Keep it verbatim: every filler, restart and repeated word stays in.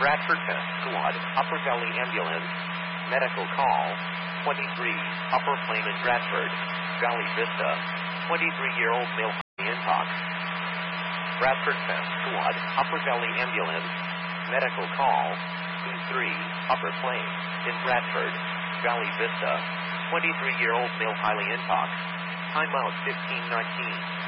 Bradford Pest Squad, Upper Valley Ambulance, medical call, twenty-three, Upper Plain in Bradford, Valley Vista, twenty-three-year-old male intox. Bradford Pest Squad, Upper Valley Ambulance, medical call, two three, Upper Plain, in Bradford, Valley Vista, twenty-three-year-old male highly intox. Timeout fifteen nineteen.